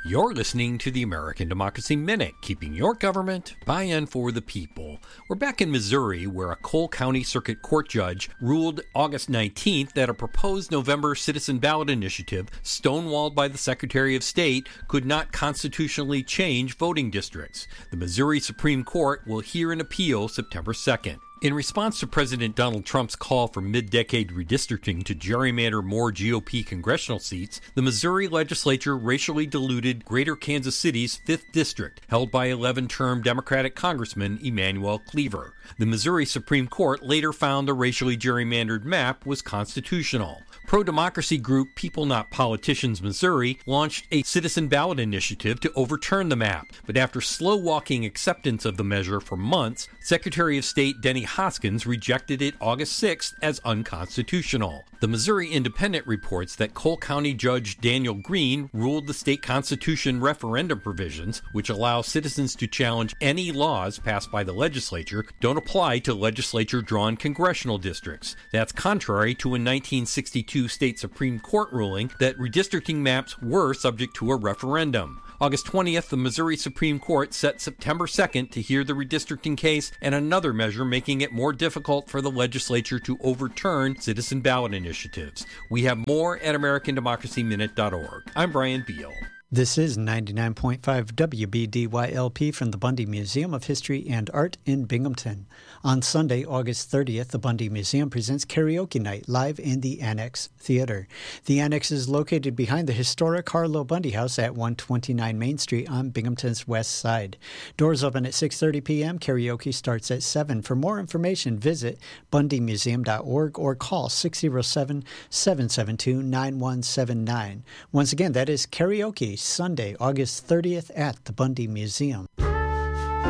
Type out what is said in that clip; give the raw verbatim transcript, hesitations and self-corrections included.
You're listening to the American Democracy Minute, keeping your government by and for the people. We're back in Missouri, where a Cole County Circuit Court judge ruled August nineteenth that a proposed November citizen ballot initiative, stonewalled by the Secretary of State, could not constitutionally change voting districts. The Missouri Supreme Court will hear an appeal September second. In response to President Donald Trump's call for mid-decade redistricting to gerrymander more G O P congressional seats, the Missouri legislature racially diluted Greater Kansas City's fifth District, held by eleven-term Democratic Congressman Emanuel Cleaver. The Missouri Supreme Court later found the racially gerrymandered map was constitutional. Pro-democracy group People Not Politicians Missouri launched a citizen ballot initiative to overturn the map, but after slow-walking acceptance of the measure for months, Secretary of State Denny Hoskins rejected it August sixth as unconstitutional. The Missouri Independent reports that Cole County Judge Daniel Green ruled the state constitution referendum provisions, which allow citizens to challenge any laws passed by the legislature, don't apply to legislature-drawn congressional districts. That's contrary to a nineteen sixty-two state Supreme Court ruling that redistricting maps were subject to a referendum. August twentieth, the Missouri Supreme Court set September second to hear the redistricting case and another measure making it more difficult for the legislature to overturn citizen ballot initiatives. We have more at American Democracy Minute dot org. I'm Brian Beal. This is ninety-nine point five W B D Y L P from the Bundy Museum of History and Art in Binghamton. On Sunday, August thirtieth, the Bundy Museum presents Karaoke Night live in the Annex Theater. The Annex is located behind the historic Harlow Bundy House at one twenty-nine Main Street on Binghamton's west side. Doors open at six thirty p.m. Karaoke starts at seven. For more information, visit bundy museum dot org or call six oh seven, seven seven two, nine one seven nine. Once again, that is karaoke Sunday, August thirtieth at the Bundy Museum.